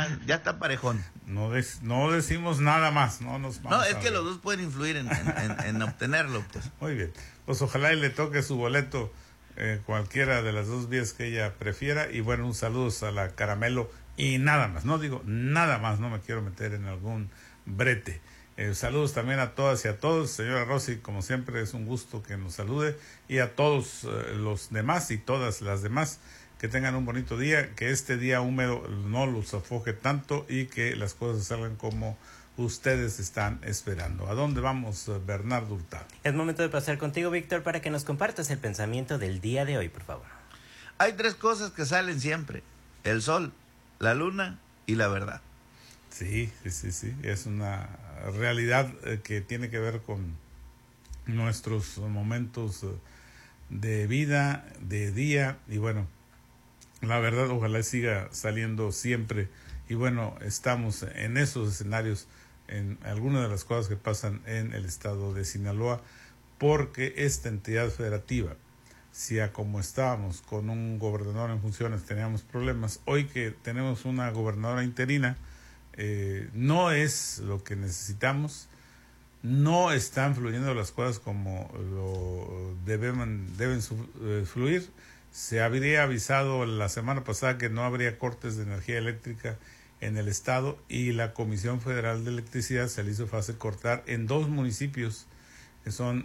ya está parejón. No decimos nada más, no nos vamos. No, es que los dos pueden influir en obtenerlo, pues. Muy bien, pues ojalá y le toque su boleto cualquiera de las dos vías que ella prefiera. Y bueno, un saludo a la Caramelo y nada más, no digo nada más, no me quiero meter en algún brete. Saludos también a todas y a todos. Señora Rosy, como siempre es un gusto que nos salude, y a todos los demás y todas las demás, que tengan un bonito día, que este día húmedo no los afoge tanto y que las cosas salgan como ustedes están esperando. ¿A dónde vamos, Bernardo Hurtado? Es momento de pasar contigo, Víctor, para que nos compartas el pensamiento del día de hoy, por favor. Hay tres cosas que salen siempre: el sol, la luna y la verdad. Sí, es una realidad que tiene que ver con nuestros momentos de vida, de día, y bueno, la verdad ojalá siga saliendo siempre. Y bueno, estamos en esos escenarios, en algunas de las cosas que pasan en el estado de Sinaloa, porque esta entidad federativa, si a como estábamos con un gobernador en funciones teníamos problemas, hoy que tenemos una gobernadora interina, no es lo que necesitamos, no están fluyendo las cosas como lo deben fluir. Se habría avisado la semana pasada que no habría cortes de energía eléctrica en el estado, y la Comisión Federal de Electricidad se le hizo fácil cortar en 2 municipios que son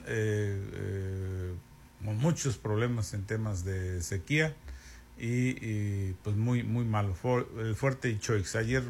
con muchos problemas en temas de sequía y pues muy malo. El Fuerte y Choix. Ayer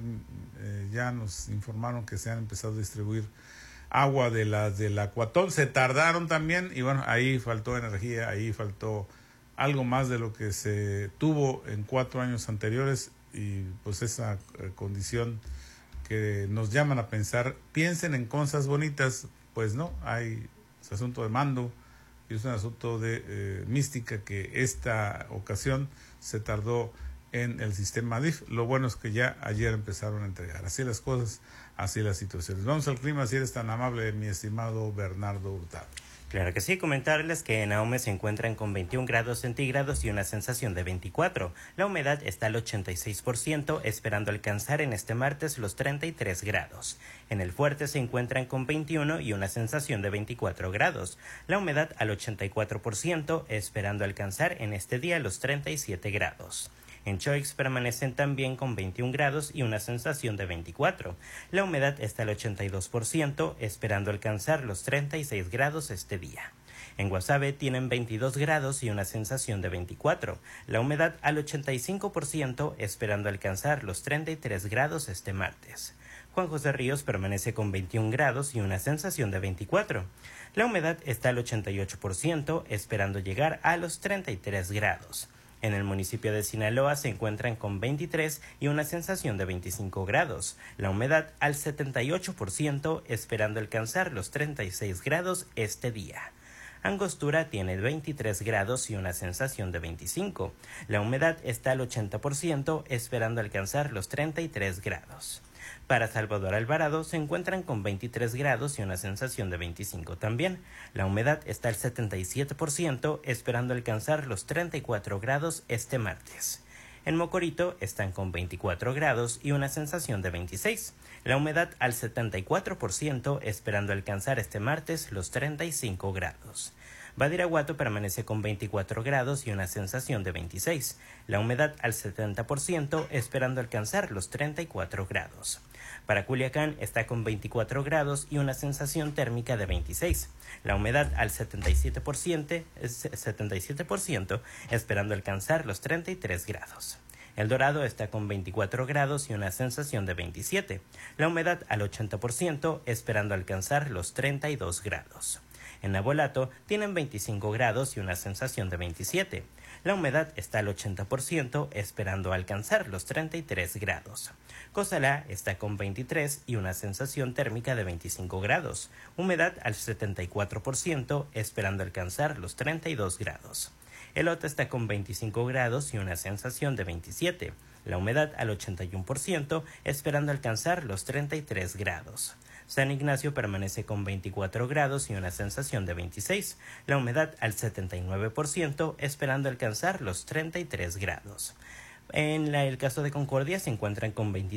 ya nos informaron que se han empezado a distribuir agua de la del Acuatol. Se tardaron también, y bueno, ahí faltó energía, ahí faltó algo más de lo que se tuvo en 4 años anteriores, y pues esa condición que nos llaman a pensar, piensen en cosas bonitas, pues no, hay ese asunto de mando y es un asunto de mística, que esta ocasión se tardó en el sistema DIF. Lo bueno es que ya ayer empezaron a entregar. Así las cosas, así las situaciones. Vamos al clima, si eres tan amable, mi estimado Bernardo Hurtado. Claro que sí, comentarles que en Ahome se encuentran con 21 grados centígrados y una sensación de 24. La humedad está al 86%, esperando alcanzar en este martes los 33 grados. En el Fuerte se encuentran con 21 y una sensación de 24 grados. La humedad al 84%, esperando alcanzar en este día los 37 grados. En Choix permanecen también con 21 grados y una sensación de 24. La humedad está al 82%, esperando alcanzar los 36 grados este día. En Guasave tienen 22 grados y una sensación de 24. La humedad al 85%, esperando alcanzar los 33 grados este martes. Juan José Ríos permanece con 21 grados y una sensación de 24. La humedad está al 88%, esperando llegar a los 33 grados. En el municipio de Sinaloa se encuentran con 23 y una sensación de 25 grados. La humedad al 78%, esperando alcanzar los 36 grados este día. Angostura tiene 23 grados y una sensación de 25. La humedad está al 80%, esperando alcanzar los 33 grados. Para Salvador Alvarado se encuentran con 23 grados y una sensación de 25 también. La humedad está al 77%, esperando alcanzar los 34 grados este martes. En Mocorito están con 24 grados y una sensación de 26. La humedad al 74%, esperando alcanzar este martes los 35 grados. Badiraguato permanece con 24 grados y una sensación de 26. La humedad al 70%, esperando alcanzar los 34 grados. Para Culiacán está con 24 grados y una sensación térmica de 26. La humedad al 77%, esperando alcanzar los 33 grados. El Dorado está con 24 grados y una sensación de 27. La humedad al 80%, esperando alcanzar los 32 grados. En Nabolato tienen 25 grados y una sensación de 27. La humedad está al 80%, esperando alcanzar los 33 grados. Cozalá está con 23 y una sensación térmica de 25 grados. Humedad al 74%, esperando alcanzar los 32 grados. Elota está con 25 grados y una sensación de 27. La humedad al 81%, esperando alcanzar los 33 grados. San Ignacio permanece con 24 grados y una sensación de 26. La humedad al 79%, esperando alcanzar los 33 grados. En el caso de Concordia se encuentran con 25